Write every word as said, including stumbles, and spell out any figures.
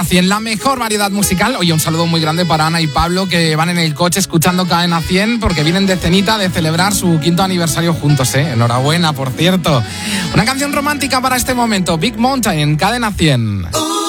cien, la mejor variedad musical. Oye, un saludo muy grande para Ana y Pablo, que van en el coche escuchando Cadena cien porque vienen de cenita de celebrar su quinto aniversario juntos, ¿eh? Enhorabuena, por cierto. Una canción romántica para este momento, Big Mountain, Cadena cien.